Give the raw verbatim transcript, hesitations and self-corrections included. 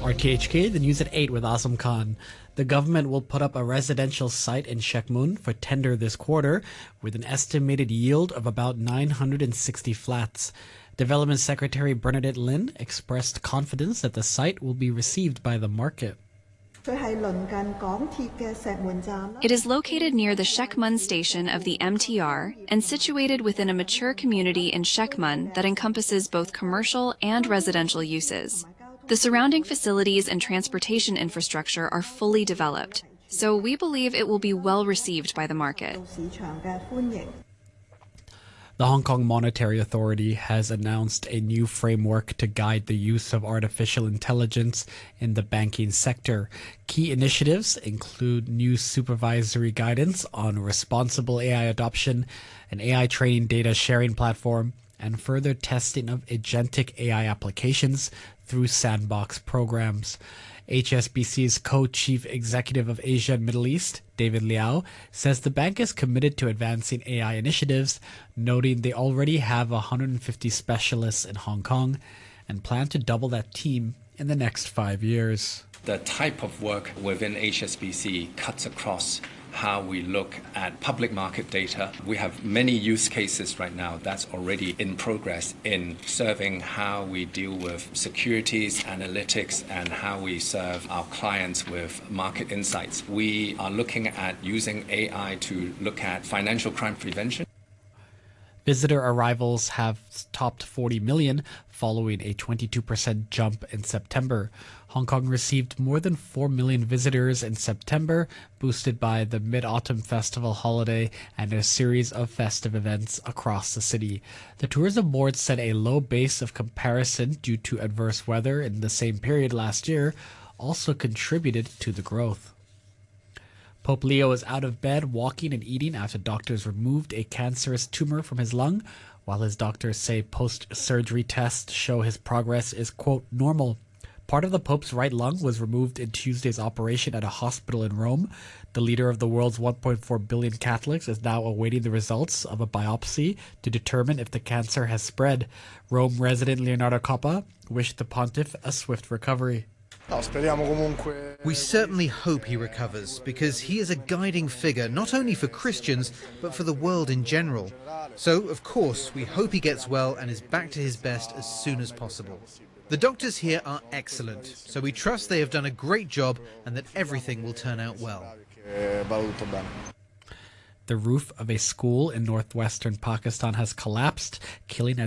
R T H K, the news at eight with Azam Khan. The government will put up a residential site in Sheikh Mun for tender this quarter with an estimated yield of about nine hundred sixty flats. Development Secretary Bernadette Lin expressed confidence that the site will be received by the market. It is located near the Sheikh Mun station of the M T R and situated within a mature community in Sheikh Mun that encompasses both commercial and residential uses. The surrounding facilities and transportation infrastructure are fully developed, so we believe it will be well received by the market. The Hong Kong Monetary Authority has announced a new framework to guide the use of artificial intelligence in the banking sector. Key initiatives include new supervisory guidance on responsible A I adoption, an A I training data sharing platform, and further testing of agentic A I applications through sandbox programs. H S B C's co-chief executive of Asia and Middle East, David Liao, says the bank is committed to advancing A I initiatives, noting they already have one hundred fifty specialists in Hong Kong and plan to double that team in the next five years. The type of work within H S B C cuts across how we look at public market data. We have many use cases right now that's already in progress in serving how we deal with securities, analytics, and how we serve our clients with market insights. We are looking at using A I to look at financial crime prevention. Visitor arrivals have topped forty million, following a twenty-two percent jump in September. Hong Kong received more than four million visitors in September, boosted by the Mid-Autumn Festival holiday and a series of festive events across the city. The Tourism Board set a low base of comparison due to adverse weather in the same period last year, also contributed to the growth. Pope Leo is out of bed, walking and eating after doctors removed a cancerous tumor from his lung, while his doctors say post-surgery tests show his progress is, quote, normal. Part of the Pope's right lung was removed in Tuesday's operation at a hospital in Rome. The leader of the world's one point four billion Catholics is now awaiting the results of a biopsy to determine if the cancer has spread. Rome resident Leonardo Coppa wished the pontiff a swift recovery. We certainly hope he recovers, because he is a guiding figure not only for Christians but for the world in general. So, of course, we hope he gets well and is back to his best as soon as possible. The doctors here are excellent, so we trust they have done a great job and that everything will turn out well. The roof of a school in northwestern Pakistan has collapsed, killing at